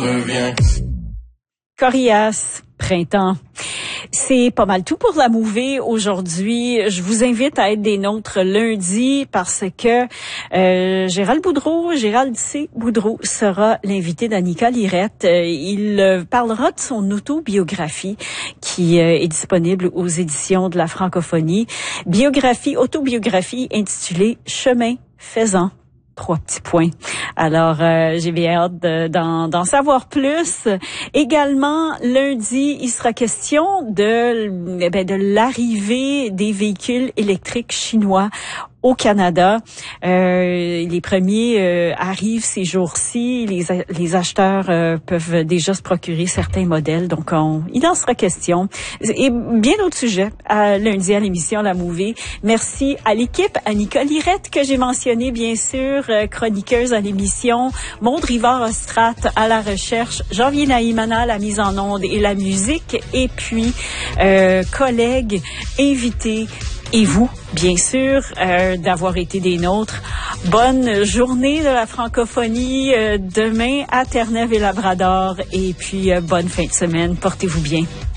revient. Coriace, printemps. C'est pas mal tout pour la mouvée aujourd'hui. Je vous invite à être des nôtres lundi parce que Gérald C. Boudreau sera l'invité d'Annika Lirette. Il parlera de son autobiographie qui est disponible aux éditions de la francophonie. Autobiographie intitulée Chemin faisant. 3 petits points. Alors, j'ai bien hâte d'en savoir plus. Également, lundi, il sera question de l'arrivée des véhicules électriques chinois au Canada. Les premiers arrivent ces jours-ci. Les acheteurs peuvent déjà se procurer certains modèles. Donc, il en sera question. Et bien d'autres sujets lundi à l'émission La Mouvée. Merci à l'équipe, à Annika Lirette que j'ai mentionné bien sûr, chroniqueuse à l'émission, Maud Rivard-Ostrat à la recherche, Janvier Naïmana à la mise en onde et la musique, et puis collègues, invités, et vous, bien sûr, d'avoir été des nôtres. Bonne journée de la francophonie demain à Terre-Neuve et Labrador. Et puis, bonne fin de semaine. Portez-vous bien.